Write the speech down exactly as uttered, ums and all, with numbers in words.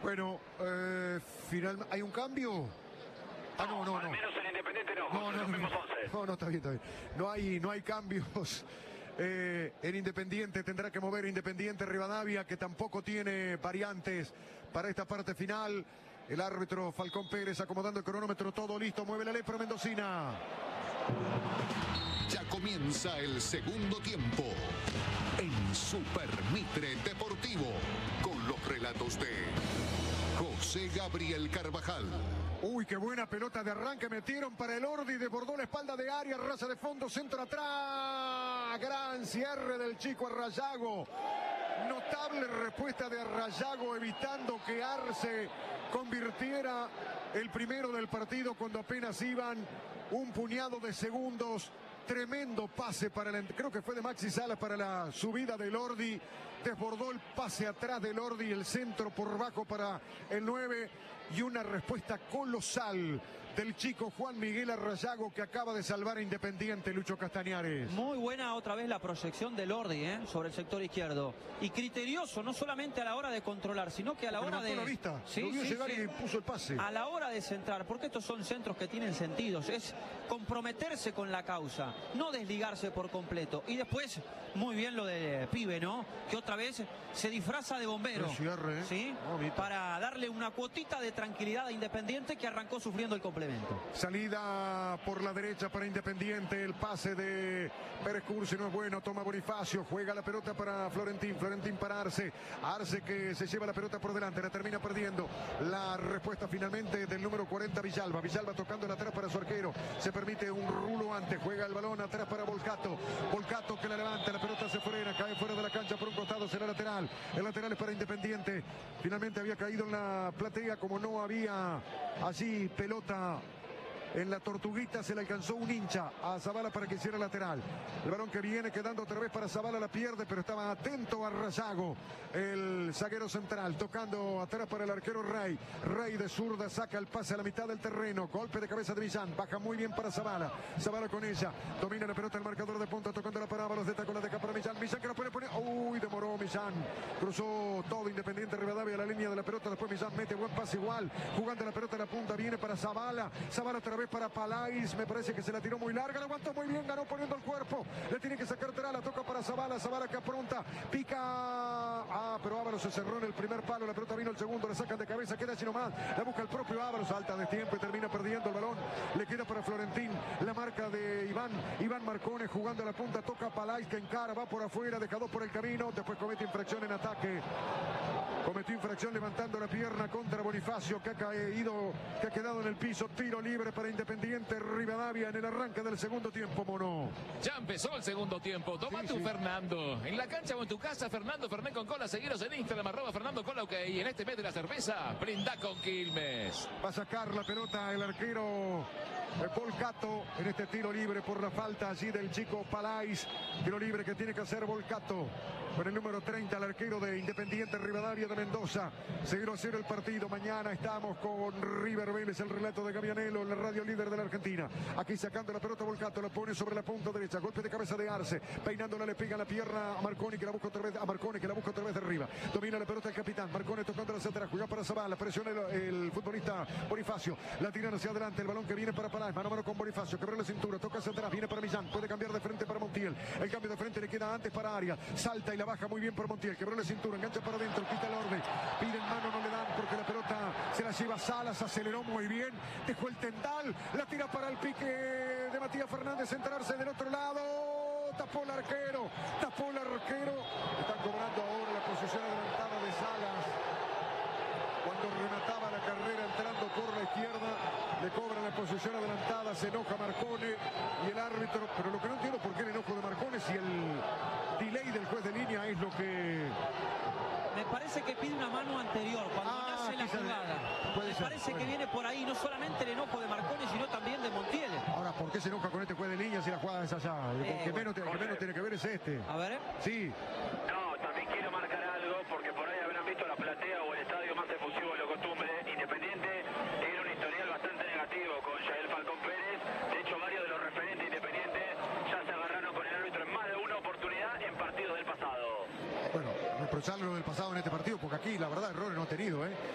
Bueno, eh, final, ¿hay un cambio? Ah, no, no, Al no. menos en Independiente no, No, no, los mismos no, once. no, no, está bien, está bien. No hay, no hay cambios. Eh, en Independiente tendrá que mover Independiente Rivadavia, que tampoco tiene variantes para esta parte final. El árbitro Falcón Pérez acomodando el cronómetro, todo listo, mueve la lepra mendocina. Ya comienza el segundo tiempo en Super Mitre Deportivo con los relatos de José Gabriel Carvajal. Uy, qué buena pelota de arranque metieron para el Ordi, desbordó la espalda de área, raza de fondo, centro atrás, gran cierre del chico Arrayago. Notable respuesta de Arrayago, evitando que Arce convirtiera el primero del partido cuando apenas iban un puñado de segundos. Tremendo pase para el, creo que fue de Maxi Salas para la subida del Ordi. Desbordó el pase atrás del Ordi, el centro por bajo para el nueve. Y una respuesta colosal del chico Juan Miguel Arrayago, que acaba de salvar a Independiente, Lucho Castañares. Muy buena otra vez la proyección del Ordi, ¿eh? sobre el sector izquierdo. Y criterioso, no solamente a la hora de controlar, sino que a la Porque hora de... la vista, sí, lo vio sí, llegar sí. y puso el pase. A la hora de centrar, porque estos son centros que tienen sentidos. Es comprometerse con la causa, no desligarse por completo. Y después, muy bien lo del pibe, ¿no? Que otra vez se disfraza de bombero. El cierre, ¿eh? ¿Sí? Oh, para darle una cuotita de tranquilidad a Independiente, que arrancó sufriendo el complemento. Salida por la derecha para Independiente, el pase de Pérez Cursi no es bueno, toma Bonifacio, juega la pelota para Florentín, Florentín para Arce, Arce que se lleva la pelota por delante, la termina perdiendo. La respuesta finalmente del número cuarenta, Villalba, Villalba tocando atrás para su arquero, se permite un rulo antes, juega el balón atrás para Volcato, Volcato que la levanta, la pelota se frena, cae fuera de la cancha por un costado, será lateral, el lateral es para Independiente, finalmente había caído en la platea, como no había allí pelota en la Tortuguita, se le alcanzó un hincha a Zavala para que hiciera lateral. El balón que viene quedando otra vez para Zavala, la pierde, pero estaba atento a Rayago, el zaguero central, tocando atrás para el arquero Rey. Rey de zurda saca el pase a la mitad del terreno, golpe de cabeza de Millán, baja muy bien para Zavala. Zavala con ella, domina la pelota el marcador de punta, tocando la parábola, de taco la deja para Millán. Millán que lo puede poner, uy, demoró Millán, cruzó todo Independiente Rivadavia a la línea de la pelota, después Millán mete buen pase igual, jugando la pelota a la punta, viene para Zavala, Zavala otra vez para Palais, me parece que se la tiró muy larga, la aguantó muy bien, ganó poniendo el cuerpo, le tiene que sacar atrás, la toca para Zavala, Zavala que apronta, pica, ah, pero Ábalos se cerró en el primer palo, la pelota vino el segundo, le sacan de cabeza, queda así nomás, la busca el propio Ábalos, alta de tiempo y termina perdiendo el balón, le queda para Florentín, la marca de Iván, Iván Marcone jugando a la punta, toca a Palais que encara, va por afuera, deja dos por el camino, después comete infracción en ataque, cometió infracción levantando la pierna contra Bonifacio, que ha caído, que ha quedado en el piso, tiro libre para Independiente Rivadavia en el arranque del segundo tiempo, Mono. Ya empezó el segundo tiempo. Toma Sí, tú, sí. Fernando. En la cancha o en tu casa, Fernando Fernet con cola. Seguiros en Instagram, arroba Fernando Cola, ok. Y en este mes de la cerveza, brinda con Quilmes. Va a sacar la pelota el arquero eh, Volcato en este tiro libre por la falta allí del chico Palais. Tiro libre que tiene que hacer Volcato con el número treinta, el arquero de Independiente Rivadavia de Mendoza. cero a cero el partido. Mañana estamos con River Vélez, el relato de Gavianelo en la radio líder de la Argentina. Aquí sacando la pelota Volcato, la pone sobre la punta derecha. Golpe de cabeza de Arce. Peinándola le pega la pierna a Marconi, que la busca otra vez. A Marconi, que la busca otra vez de arriba. Domina la pelota el capitán. Marconi tocando la central. Juega para Zavala. Presiona el, el futbolista Bonifacio. La tiran hacia adelante. El balón que viene para Palais. Mano a mano con Bonifacio. Quebra la cintura. Toca hacia atrás. Viene para Millán. Puede cambiar de frente para Montiel. El cambio de frente le queda antes para Arias. Salta y la baja muy bien por Montiel. Quebró la cintura. Engancha para adentro. Quita el orden. Piden mano. No le dan porque la pelota se la lleva Salas. Aceleró muy bien. Dejó el tendal. La tira para el pique de Matías Fernández, centrarse del otro lado, tapó el arquero, tapó el arquero, están cobrando ahora la posición adelantada de Salas, cuando remataba la carrera entrando por la izquierda, le cobran la posición adelantada, se enoja Marcone y el árbitro, pero lo que no entiendo por qué el enojo de Marcone si el delay del juez de línea es lo que... Me parece que pide una mano anterior cuando Ah, nace la quizás, jugada. puede Me ser, parece bueno. que viene por ahí no solamente el enojo de Marconi, sino también de Montiel. Ahora, ¿por qué se enoja con este juez de línea si la jugada es allá? El Eh, que, bueno, menos, tiene- el que menos tiene que ver es este. A ver. Sí. No, también quiero marcar algo, porque por ahí habrán visto la platea o el estadio más efusivo de lo costumbre. Independiente tiene un historial bastante negativo con Yael Falcón Pérez. De hecho, varios de los referentes independientes ya se agarraron con el árbitro en más de una oportunidad en partidos del pasado. Bueno, reprocharlo del pasado en este partido, porque aquí la verdad errores no ha tenido, ¿eh?